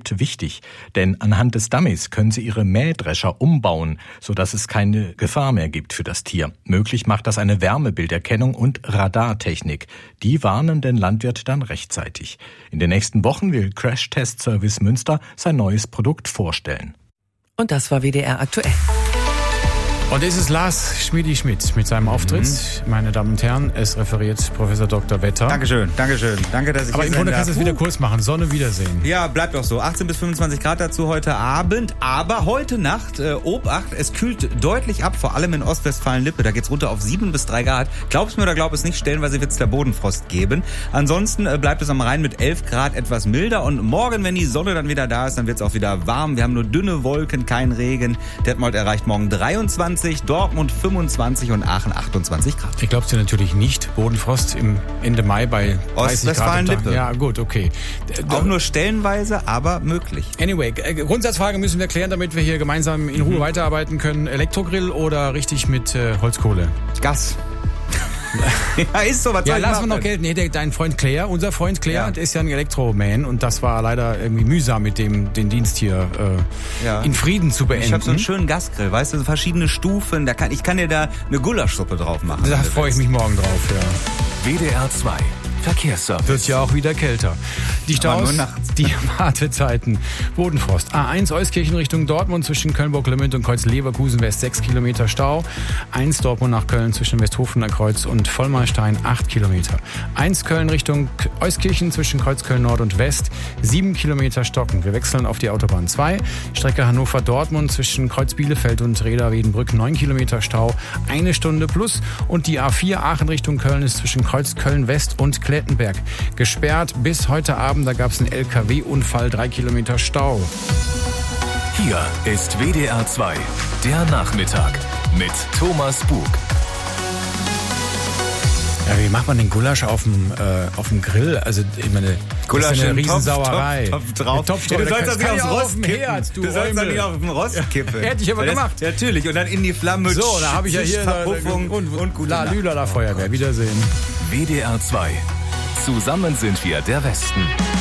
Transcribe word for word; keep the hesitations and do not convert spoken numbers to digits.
wird wichtig, denn anhand des Dummies können sie ihre Mähdrescher umbauen, sodass es keine Gefahr mehr gibt für das Tier. Möglich macht das eine Wärmebilderkennung und Radartechnik. Die warnen den Landwirt dann rechtzeitig. In den nächsten Wochen will Crash Test Service Münster sein neues Produkt vorstellen. Und das war W D R aktuell. Und es ist Lars Schmiedi-Schmidt mit seinem Auftritt. Mhm. Meine Damen und Herren, es referiert Professor Doktor Wetter. Dankeschön, Dankeschön. Danke, dass ich Aber hier im Grunde sein kannst du es darf. wieder kurz machen. Sonne, Wiedersehen. Ja, bleibt doch so. achtzehn bis fünfundzwanzig Grad dazu heute Abend. Aber heute Nacht, äh, Obacht, es kühlt deutlich ab, vor allem in Ostwestfalen-Lippe. Da geht's runter auf sieben bis drei Grad. Glaub's mir oder glaub es nicht, stellenweise wird's der Bodenfrost geben. Ansonsten äh, bleibt es am Rhein mit elf Grad etwas milder. Und morgen, wenn die Sonne dann wieder da ist, dann wird's auch wieder warm. Wir haben nur dünne Wolken, kein Regen. Detmold erreicht morgen dreiundzwanzig, Dortmund fünfundzwanzig und Aachen achtundzwanzig Grad. Ich glaub's dir natürlich nicht. Bodenfrost im Ende Mai bei dreißig Grad. Lippe. Ja, gut, okay. Auch nur stellenweise, aber möglich. Anyway, Grundsatzfrage müssen wir klären, damit wir hier gemeinsam in Ruhe mhm. weiterarbeiten können. Elektrogrill oder richtig mit äh, Holzkohle? Gas. Ja, ist so, was ja, soll ich lassen wir machen? noch Geld. Nee, der, dein Freund Claire, unser Freund Claire, Ja. der ist ja ein Elektroman und das war leider irgendwie mühsam mit dem, den Dienst hier äh, Ja. in Frieden zu beenden. Ich habe so einen schönen Gasgrill, weißt du, so verschiedene Stufen. Da kann, ich kann dir da eine Gulaschsuppe drauf machen. Da freue ich mich morgen drauf, ja. W D R zwei Verkehrsservice. Wird ja auch wieder kälter. Die Aber Staus, nur nachts. die Wartezeiten. Bodenfrost. A eins Euskirchen Richtung Dortmund zwischen Köln-Bocklemünd und Kreuz-Leverkusen West sechs Kilometer Stau. eins Dortmund nach Köln zwischen Westhofener Kreuz und Vollmarstein acht Kilometer. eins Köln Richtung Euskirchen zwischen Kreuzköln Nord und West sieben Kilometer stocken. Wir wechseln auf die Autobahn zwei. Strecke Hannover-Dortmund zwischen Kreuz-Bielefeld und Reda-Wiedenbrück neun Kilometer Stau. Eine Stunde plus. Und die A vier Aachen Richtung Köln ist zwischen Kreuz-Köln West und Klettenberg gesperrt bis heute Abend. Da gab es einen L K W-Unfall, drei Kilometer Stau. Hier ist W D R zwei, der Nachmittag mit Thomas Bug. Ja, wie macht man den Gulasch auf dem, äh, auf dem Grill? Also, ich meine, Gulasch das ist ja eine in Topf, Riesensauerei. Topf, Topf drauf. Topf Ja, du drauf. sollst das nicht Kann aufs ja auch Rost auf dem kippen. Herd, du Du sollst das Eumel. nicht auf dem Rost kippen. Hätte ich aber Weil das- gemacht. Ja, natürlich. Und dann in die Flamme. So, da habe ich ja hier Verpuffung und, und gute La Nacht. Lüla, la Feuerwehr. Wiedersehen. W D R zwei. Zusammen sind wir der Westen.